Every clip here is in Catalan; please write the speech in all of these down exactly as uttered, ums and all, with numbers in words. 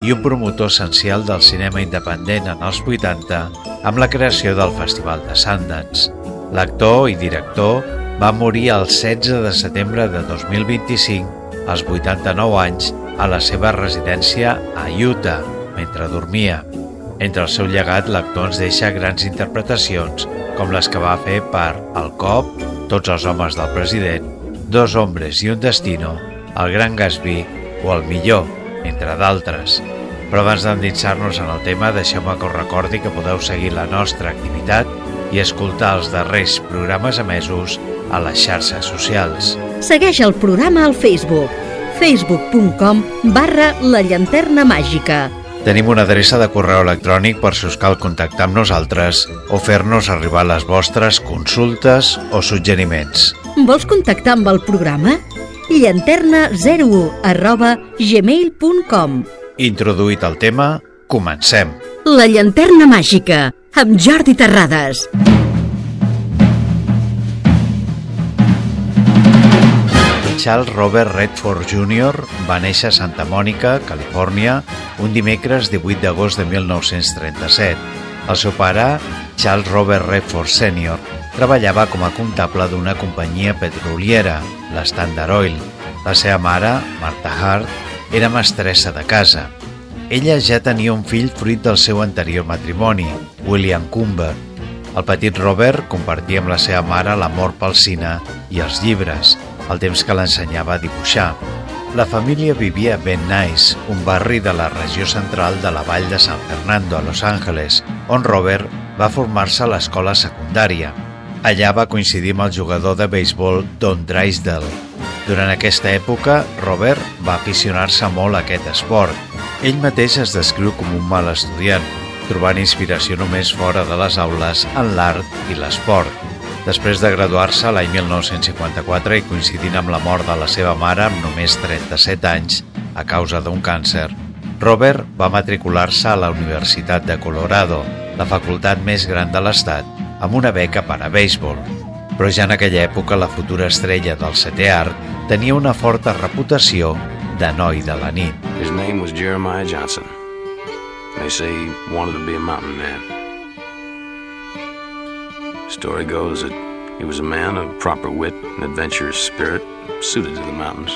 i un promotor essencial del cinema independent en els vuitanta amb la creació del Festival de Sundance. L'actor i director va morir el setze de setembre de dos mil vint-i-cinc, als vuitanta-nou anys, a la seva residència a Utah, mentre dormia. Entre el seu llegat, l'actor ens deixa grans interpretacions, com les que va fer per El cop, Tots els homes del president, Dos hombres i un destino, El gran Gatsby o El millor, entre d'altres. Però abans d'endinsar-nos en el tema, deixeu-me que us recordi que podeu seguir la nostra activitat i escoltar els darrers programes emesos a les xarxes socials. Segueix el programa al Facebook, facebook punt com barra la llanterna màgica. Tenim una adreça de correu electrònic per si us cal contactar amb nosaltres o fer-nos arribar les vostres consultes o suggeriments. Vols contactar amb el programa? llanterna zero u arroba gmail punt com. Introduït el tema, comencem. La llanterna màgica, amb Jordi Terrades. Charles Robert Redford júnior va néixer a Santa Mònica, Califòrnia, un dimecres divuit d'agost de mil nou-cents trenta-set. El seu pare, Charles Robert Redford sènior, treballava com a comptable d'una companyia petroliera, la Standard Oil. La seva mare, Martha Hart, era mestressa de casa. Ella ja tenia un fill fruit del seu anterior matrimoni, William Cumber. El petit Robert compartia amb la seva mare l'amor pel cine i els llibres, al temps que l'ensenyava a dibuixar. La família vivia a Van Nuys, un barri de la regió central de la vall de San Fernando, a Los Angeles, on Robert va formar-se a l'escola secundària. Allà va coincidir amb el jugador de béisbol Don Drysdale. Durant aquesta època, Robert va aficionar-se molt a aquest esport. Ell mateix es descriu com un mal estudiant, trobant inspiració només fora de les aules en l'art i l'esport. Després de graduar-se l'any mil nou-cents cinquanta-quatre i coincidint amb la mort de la seva mare amb només trenta-set anys a causa d'un càncer, Robert va matricular-se a la Universitat de Colorado, la facultat més gran de l'estat, amb una beca per a béisbol. Però ja en aquella època la futura estrella del setè art tenia una forta reputació de noi de la nit. His name was Jeremiah Johnson. They say he wanted to be a mountain man. Story goes that he was a man of proper wit and adventurous spirit, suited to the mountains.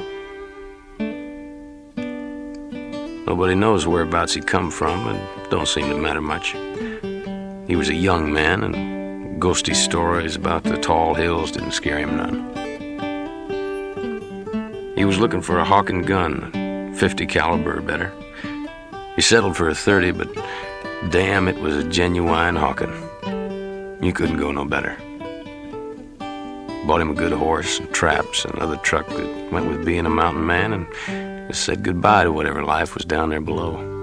Nobody knows whereabouts he come from, and don't seem to matter much. He was a young man, and ghosty stories about the tall hills didn't scare him none. He was looking for a Hawken gun, fifty caliber or better. He settled for a thirty, but damn, it was a genuine Hawken. You couldn't go no better. Bought him a good horse and traps and another truck that went with being a mountain man, and just said goodbye to whatever life was down there below.